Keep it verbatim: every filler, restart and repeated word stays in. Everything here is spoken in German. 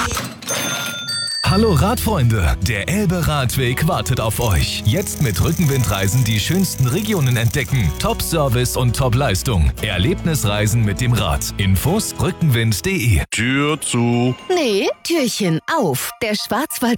Hallo Radfreunde, der Elbe-Radweg wartet auf euch. Jetzt mit Rückenwindreisen die schönsten Regionen entdecken. Top-Service und Top-Leistung. Erlebnisreisen mit dem Rad. Infos rückenwind punkt de. Tür zu. Nee, Türchen auf. Der Schwarzwald